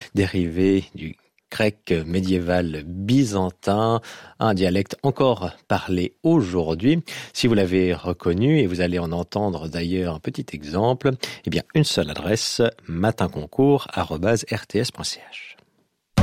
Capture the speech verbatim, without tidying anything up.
dérivé du grec médiéval byzantin, un dialecte encore parlé aujourd'hui. Si vous l'avez reconnu, et vous allez en entendre d'ailleurs un petit exemple, eh bien une seule adresse, matinconcours arobase r t s point c h.